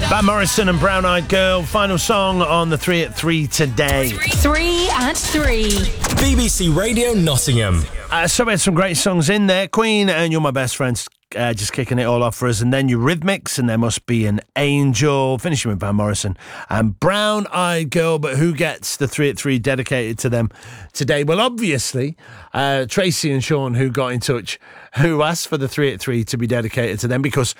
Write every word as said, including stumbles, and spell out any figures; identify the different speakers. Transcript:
Speaker 1: Van Morrison and Brown Eyed Girl, final song on the three at three today.
Speaker 2: Three at three.
Speaker 3: B B C Radio Nottingham.
Speaker 1: Uh, so we had some great songs in there. Queen and You're My Best Friend, uh, just kicking it all off for us. And then Eurythmics and There Must Be an Angel, finishing with Van Morrison and Brown Eyed Girl. But who gets the three at three dedicated to them today? Well, obviously, uh, Tracy and Sean, who got in touch, who asked for the three at three to be dedicated to them, because